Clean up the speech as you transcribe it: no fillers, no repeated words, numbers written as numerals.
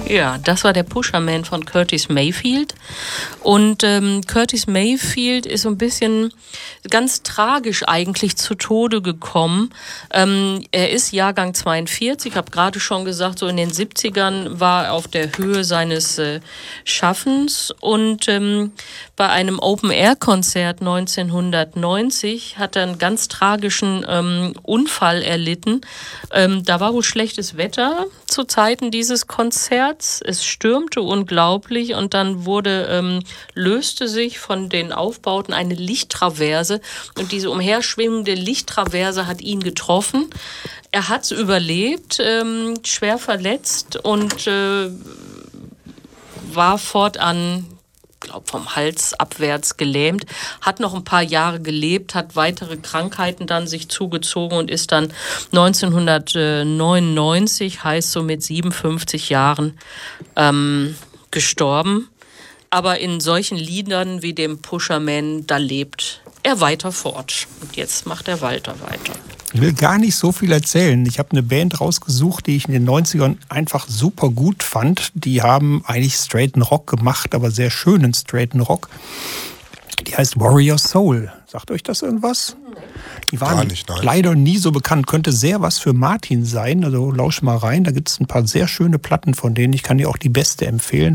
Ja, das war der Pusherman von Curtis Mayfield. Und Curtis Mayfield ist so ein bisschen ganz tragisch eigentlich zu Tode gekommen. Er ist Jahrgang 42, ich habe gerade schon gesagt, so in den 70ern war er auf der Höhe seines Schaffens. Und bei einem Open-Air-Konzert 1990 hat er einen ganz tragischen Unfall erlitten. Da war wohl schlechtes Wetter zu Zeiten dieses Konzerts. Es stürmte unglaublich und dann löste sich von den Aufbauten eine Lichttraverse und diese umherschwingende Lichttraverse hat ihn getroffen. Er hat es überlebt, schwer verletzt und war fortan, glaube vom Hals abwärts gelähmt, hat noch ein paar Jahre gelebt, hat weitere Krankheiten dann sich zugezogen und ist dann 1999, heißt so mit 57 Jahren, gestorben. Aber in solchen Liedern wie dem Pusherman, da lebt er weiter fort. Und jetzt macht er weiter. Ich will gar nicht so viel erzählen. Ich habe eine Band rausgesucht, die ich in den 90ern einfach super gut fand. Die haben eigentlich straighten Rock gemacht, aber sehr schönen straighten Rock. Die heißt Warrior Soul. Sagt euch das irgendwas? Die waren leider nie so bekannt. Könnte sehr was für Martin sein. Also lausch mal rein. Da gibt es ein paar sehr schöne Platten von denen. Ich kann dir auch die beste empfehlen.